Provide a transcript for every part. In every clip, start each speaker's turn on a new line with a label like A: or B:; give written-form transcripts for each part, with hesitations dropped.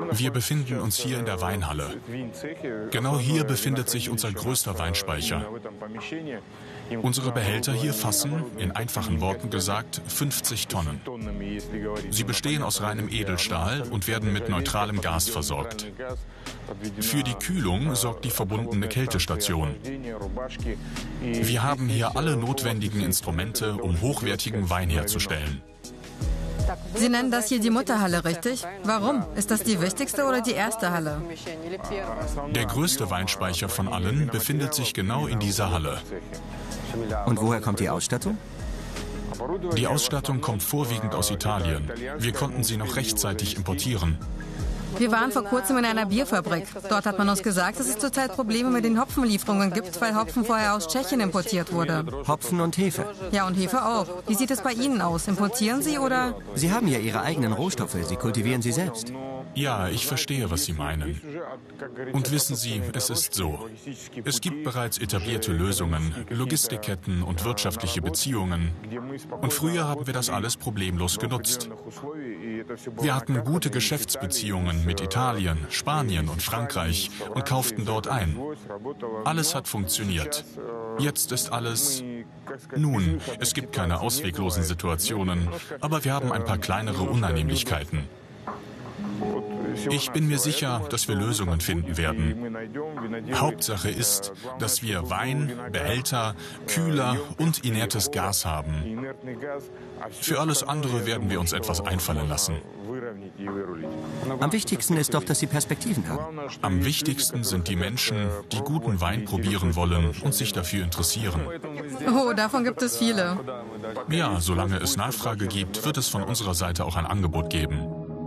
A: Wir befinden uns hier in der Weinhalle. Genau hier befindet sich unser größter Weinspeicher. Unsere Behälter hier fassen, in einfachen Worten gesagt, 50 Tonnen. Sie bestehen aus reinem Edelstahl und werden mit neutralem Gas versorgt. Für die Kühlung sorgt die verbundene Kältestation. Wir haben hier alle notwendigen Instrumente, um hochwertigen Wein herzustellen.
B: Sie nennen das hier die Mutterhalle, richtig? Warum? Ist das die wichtigste oder die erste Halle?
A: Der größte Weinspeicher von allen befindet sich genau in dieser Halle.
C: Und woher kommt die Ausstattung?
A: Die Ausstattung kommt vorwiegend aus Italien. Wir konnten sie noch rechtzeitig importieren.
B: Wir waren vor kurzem in einer Bierfabrik. Dort hat man uns gesagt, dass es zurzeit Probleme mit den Hopfenlieferungen gibt, weil Hopfen vorher aus Tschechien importiert wurde.
C: Hopfen und Hefe.
B: Ja, und Hefe auch. Wie sieht es bei Ihnen aus? Importieren Sie oder?
C: Sie haben ja Ihre eigenen Rohstoffe. Sie kultivieren sie selbst.
A: Ja, ich verstehe, was Sie meinen. Und wissen Sie, es ist so. Es gibt bereits etablierte Lösungen, Logistikketten und wirtschaftliche Beziehungen. Und früher haben wir das alles problemlos genutzt. Wir hatten gute Geschäftsbeziehungen mit Italien, Spanien und Frankreich und kauften dort ein. Alles hat funktioniert. Jetzt ist alles... Nun, es gibt keine ausweglosen Situationen, aber wir haben ein paar kleinere Unannehmlichkeiten. Ich bin mir sicher, dass wir Lösungen finden werden. Hauptsache ist, dass wir Wein, Behälter, Kühler und inertes Gas haben. Für alles andere werden wir uns etwas einfallen lassen.
C: Am wichtigsten ist doch, dass Sie Perspektiven haben.
A: Am wichtigsten sind die Menschen, die guten Wein probieren wollen und sich dafür interessieren.
B: Oh, davon gibt es viele.
A: Ja, solange es Nachfrage gibt, wird es von unserer Seite auch ein Angebot geben.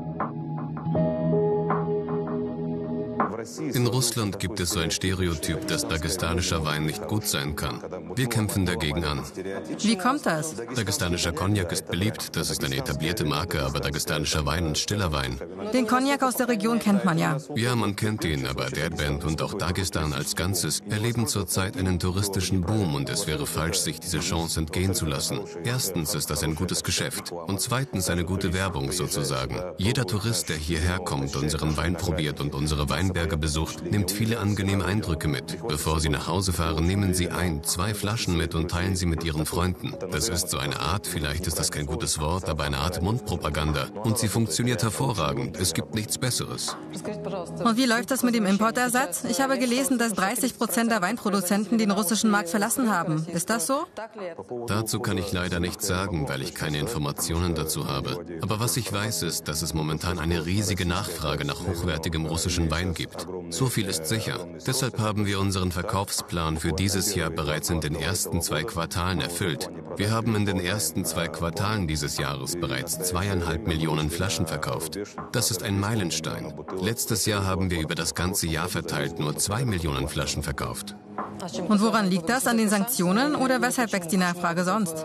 D: In Russland gibt es so ein Stereotyp, dass dagestanischer Wein nicht gut sein kann. Wir kämpfen dagegen an.
B: Wie kommt das?
D: Dagestanischer Cognac ist beliebt, das ist eine etablierte Marke, aber dagestanischer Wein ist stiller Wein.
B: Den Cognac aus der Region kennt man ja.
D: Ja, man kennt ihn, aber Derbent und auch Dagestan als Ganzes erleben zurzeit einen touristischen Boom und es wäre falsch, sich diese Chance entgehen zu lassen. Erstens ist das ein gutes Geschäft und zweitens eine gute Werbung sozusagen. Jeder Tourist, der hierher kommt, unseren Wein probiert und unsere Weinberge besucht, nimmt viele angenehme Eindrücke mit. Bevor Sie nach Hause fahren, nehmen Sie 2 Flaschen mit und teilen sie mit Ihren Freunden. Das ist so eine Art, vielleicht ist das kein gutes Wort, aber eine Art Mundpropaganda. Und sie funktioniert hervorragend. Es gibt nichts Besseres.
B: Und wie läuft das mit dem Importersatz? Ich habe gelesen, dass 30% der Weinproduzenten den russischen Markt verlassen haben. Ist das so?
D: Dazu kann ich leider nichts sagen, weil ich keine Informationen dazu habe. Aber was ich weiß, ist, dass es momentan eine riesige Nachfrage nach hochwertigem russischen Wein gibt. So viel ist sicher. Deshalb haben wir unseren Verkaufsplan für dieses Jahr bereits in den ersten 2 Quartalen erfüllt. Wir haben in den ersten 2 Quartalen dieses Jahres bereits 2,5 Millionen Flaschen verkauft. Das ist ein Meilenstein. Letztes Jahr haben wir über das ganze Jahr verteilt nur 2 Millionen Flaschen verkauft.
B: Und woran liegt das? An den Sanktionen oder weshalb wächst die Nachfrage sonst?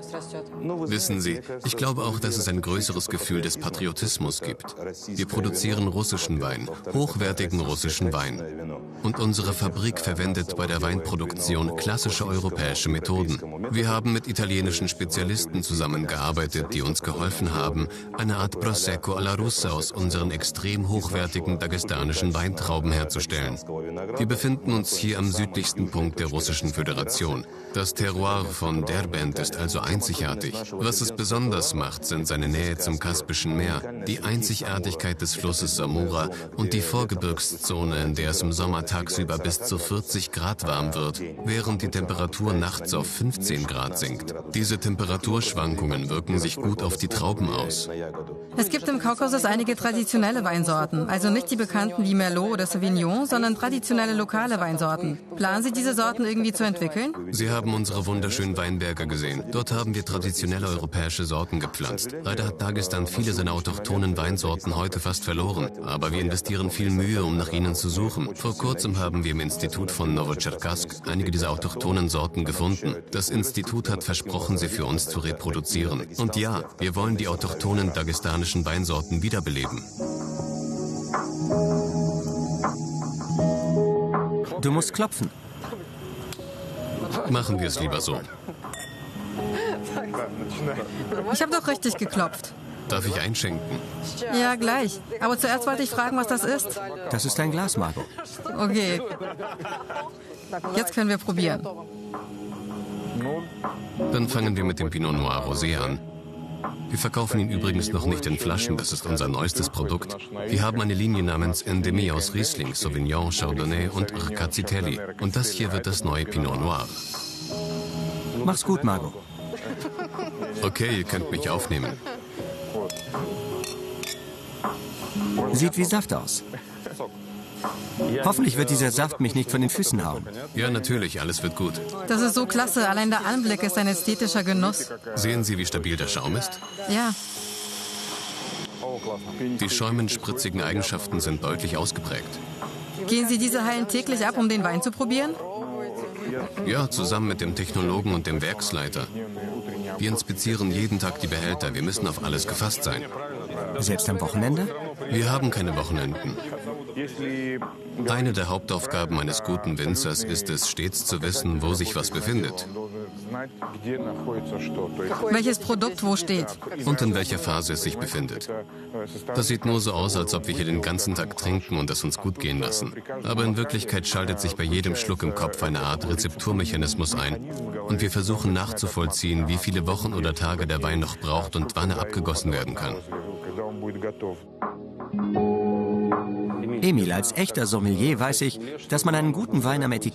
D: Wissen Sie, ich glaube auch, dass es ein größeres Gefühl des Patriotismus gibt. Wir produzieren russischen Wein, hochwertigen russischen Wein. Und unsere Fabrik verwendet bei der Weinproduktion klassische europäische Methoden. Wir haben mit italienischen Spezialisten zusammengearbeitet, die uns geholfen haben, eine Art Prosecco alla Russa aus unseren extrem hochwertigen dagestanischen Weintrauben herzustellen. Wir befinden uns hier am südlichsten Punkt der Russischen Föderation. Das Terroir von Derbent ist also einzigartig. Was es besonders macht, sind seine Nähe zum Kaspischen Meer, die Einzigartigkeit des Flusses Samura und die Vorgebirgszone, in der es im Sommer tagsüber bis zu 40 Grad warm wird, während die Temperatur nachts auf 15 Grad sinkt. Diese Temperaturschwankungen wirken sich gut auf die Trauben aus.
B: Es gibt im Kaukasus einige traditionelle Weinsorten, also nicht die bekannten wie Merlot oder Sauvignon, sondern traditionelle lokale Weinsorten. Planen Sie, diese Sorten irgendwie zu entwickeln?
D: Sie haben unsere wunderschönen Weinberge gesehen. Dort haben wir traditionelle europäische Sorten gepflanzt. Leider hat Dagestan viele seiner autochthonen Weinsorten heute fast verloren. Aber wir investieren viel Mühe, um nach ihnen zu suchen. Vor kurzem haben wir im Institut von Novocherkassk einige dieser autochthonen Sorten gefunden. Das Institut hat versprochen, sie für uns zu reproduzieren. Und ja, wir wollen die autochthonen dagestanischen Weinsorten wiederbeleben.
C: Du musst klopfen.
D: Machen wir es lieber so.
B: Ich habe doch richtig geklopft.
D: Darf ich einschenken?
B: Ja, gleich. Aber zuerst wollte ich fragen, was das ist.
C: Das ist ein Glas, Margot.
B: Okay. Jetzt können wir probieren.
D: Dann fangen wir mit dem Pinot Noir Rosé an. Wir verkaufen ihn übrigens noch nicht in Flaschen, das ist unser neuestes Produkt. Wir haben eine Linie namens Endemie aus Riesling, Sauvignon, Chardonnay und Rcazitelli. Und das hier wird das neue Pinot Noir.
C: Mach's gut, Margot.
D: Okay, ihr könnt mich aufnehmen.
C: Sieht wie Saft aus. Hoffentlich wird dieser Saft mich nicht von den Füßen hauen.
D: Ja, natürlich, alles wird gut.
B: Das ist so klasse. Allein der Anblick ist ein ästhetischer Genuss.
D: Sehen Sie, wie stabil der Schaum ist?
B: Ja.
D: Die schäumend-spritzigen Eigenschaften sind deutlich ausgeprägt.
B: Gehen Sie diese Hallen täglich ab, um den Wein zu probieren?
D: Ja, zusammen mit dem Technologen und dem Werksleiter. Wir inspizieren jeden Tag die Behälter. Wir müssen auf alles gefasst sein.
C: Selbst am Wochenende?
D: Wir haben keine Wochenenden. Eine der Hauptaufgaben eines guten Winzers ist es, stets zu wissen, wo sich was befindet.
B: Welches Produkt wo steht?
D: Und in welcher Phase es sich befindet. Das sieht nur so aus, als ob wir hier den ganzen Tag trinken und es uns gut gehen lassen. Aber in Wirklichkeit schaltet sich bei jedem Schluck im Kopf eine Art Rezepturmechanismus ein. Und wir versuchen nachzuvollziehen, wie viele Wochen oder Tage der Wein noch braucht und wann er abgegossen werden kann.
C: Emil, als echter Sommelier weiß ich, dass man einen guten Wein am Etikett